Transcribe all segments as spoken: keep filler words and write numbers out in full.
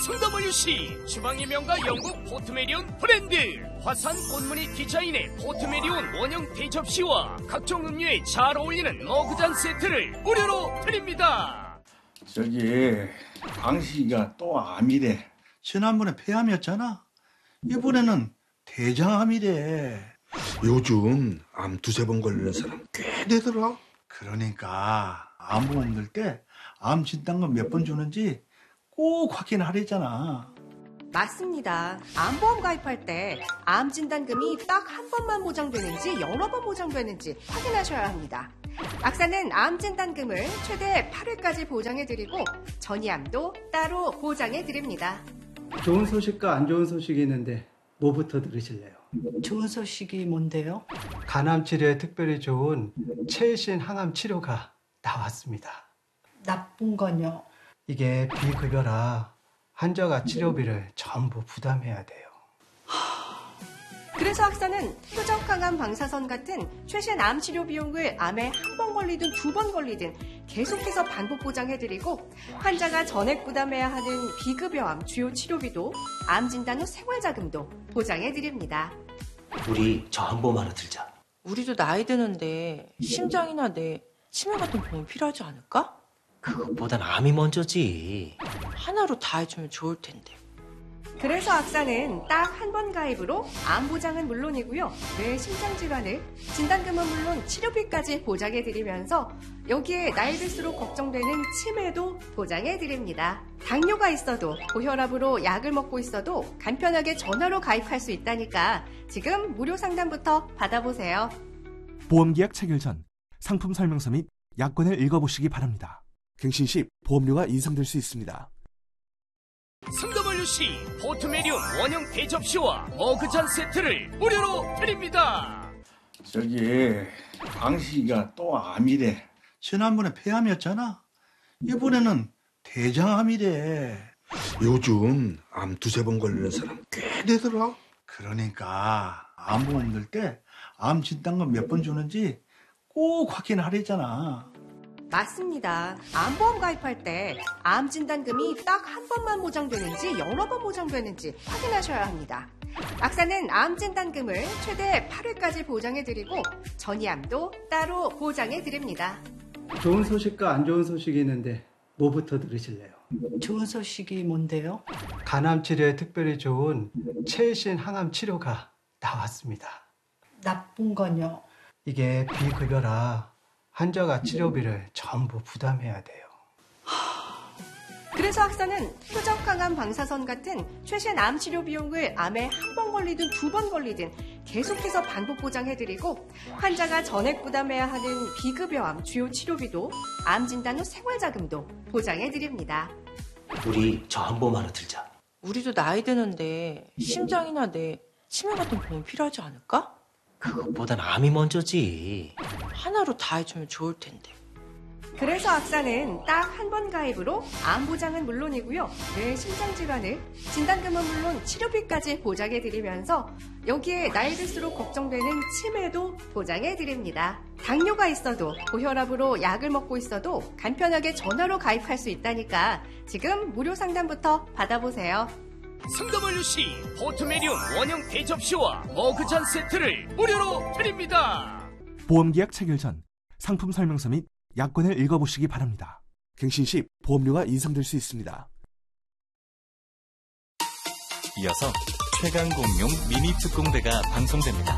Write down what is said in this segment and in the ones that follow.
성더블유씨 주방의 명가 영국 포트메리온 브랜드 화산 꽃무늬 디자인의 포트메리온 원형 대접시와 각종 음료에 잘 어울리는 머그잔 세트를 무료로 드립니다. 저기 광식이가 또 암이래. 지난번에 폐암이었잖아. 이번에는 대장암이래. 요즘 암 두세 번 걸리는 사람 꽤 되더라. 그러니까 암보험 들 때 암 진단금 몇 번 주는지 꼭 확인하랬잖아. 맞습니다. 암보험 가입할 때 암 진단금이 딱 한 번만 보장되는지 여러 번 보장되는지 확인하셔야 합니다. 악사는 암 진단금을 최대 팔 회까지 보장해드리고 전이암도 따로 보장해드립니다. 좋은 소식과 안 좋은 소식이 있는데 뭐부터 들으실래요? 좋은 소식이 뭔데요? 간암 치료에 특별히 좋은 최신 항암 치료가 나왔습니다. 나쁜 건요? 이게 비급여라 환자가 치료비를 전부 부담해야 돼요. 그래서 악사는 표적항암 방사선 같은 최신 암 치료 비용을 암에 한 번 걸리든 두 번 걸리든 계속해서 반복 보장해드리고 환자가 전액 부담해야 하는 비급여암 주요 치료비도 암 진단 후 생활자금도 보장해드립니다. 우리 저 암보험 하나 들자. 우리도 나이 드는데 심장이나 뇌, 치매 같은 보험이 필요하지 않을까? 그것보단 암이 먼저지. 하나로 다 해주면 좋을 텐데. 그래서 악사는 딱 한 번 가입으로 암 보장은 물론이고요. 뇌 심장질환을 진단금은 물론 치료비까지 보장해드리면서 여기에 나이 들수록 걱정되는 치매도 보장해드립니다. 당뇨가 있어도 고혈압으로 약을 먹고 있어도 간편하게 전화로 가입할 수 있다니까 지금 무료 상담부터 받아보세요. 보험계약 체결 전 상품 설명서 및 약관을 읽어보시기 바랍니다. 갱신 시 보험료가 인상될 수 있습니다. 성더블유씨 포트메리온 원형 대접시와 머그잔 세트를 무료로 드립니다. 저기 광식이가 또 암이래. 지난번에 폐암이었잖아. 이번에는 대장암이래. 요즘 암 두세 번 걸리는 사람 꽤 되더라. 그러니까 암보험 들 때 암 진단금 몇 번 주는지 꼭 확인하랬잖아. 맞습니다. 암보험 가입할 때 암 진단금이 딱 한 번만 보장되는지 여러 번 보장되는지 확인하셔야 합니다. 악사는 암 진단금을 최대 팔 회까지 보장해드리고 전이암도 따로 보장해드립니다. 좋은 소식과 안 좋은 소식이 있는데 뭐부터 들으실래요? 좋은 소식이 뭔데요? 간암 치료에 특별히 좋은 최신 항암 치료가 나왔습니다. 나쁜 건요? 이게 비급여라 환자가 치료비를 전부 부담해야 돼요. 그래서 악사는 표적항암 방사선 같은 최신 암 치료 비용을 암에 한 번 걸리든 두 번 걸리든 계속해서 반복 보장해드리고 환자가 전액 부담해야 하는 비급여암 주요 치료비도 암 진단 후 생활자금도 보장해드립니다. 우리 저 암보험 하나 들자. 우리도 나이 드는데 심장이나 뇌, 치매 같은 보험이 필요하지 않을까? 그것보단 암이 먼저지. 하나로 다 해주면 좋을 텐데. 그래서 악사는 딱 한 번 가입으로 암 보장은 물론이고요. 뇌 심장질환을 진단금은 물론 치료비까지 보장해드리면서 여기에 나이 들수록 걱정되는 치매도 보장해드립니다. 당뇨가 있어도 고혈압으로 약을 먹고 있어도 간편하게 전화로 가입할 수 있다니까 지금 무료 상담부터 받아보세요. 성더블유씨 포트메리온 원형 대접시와 머그잔 세트를 무료로 드립니다. 보험계약 체결 전 상품 설명서 및 약관을 읽어보시기 바랍니다. 갱신 시 보험료가 인상될 수 있습니다. 이어서 최강 공룡 미니 특공대가 방송됩니다.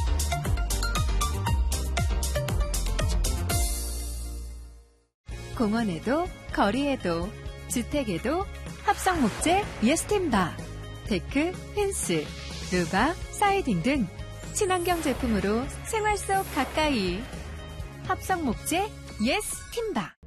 공원에도 거리에도 주택에도 합성 목재 예스팀바, 데크, 펜스, 루바, 사이딩 등 친환경 제품으로 생활 속 가까이 합성 목재 예스팀바.